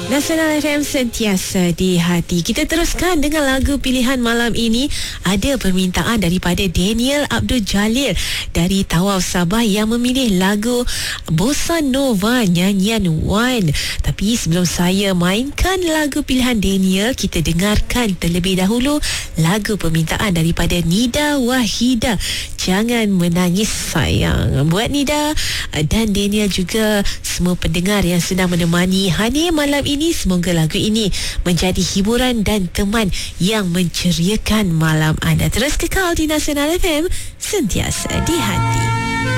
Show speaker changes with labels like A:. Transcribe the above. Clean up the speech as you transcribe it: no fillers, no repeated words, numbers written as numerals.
A: Nasional FM sentiasa di hati. Kita teruskan dengan lagu pilihan malam ini. Ada permintaan daripada Daniel Abdul Jalil dari Tawau Sabah yang memilih lagu Bossa Nova nyanyian Wan. Tapi sebelum saya mainkan lagu pilihan Daniel, kita dengarkan terlebih dahulu lagu permintaan daripada Nida Wahida, Jangan Menangis Sayang. Buat Nida dan Daniel juga semua pendengar yang sedang menemani Hani malam ini, semoga lagu ini menjadi hiburan dan teman yang menceriakan malam anda. Terus kekal di Nasional FM, sentiasa di hati.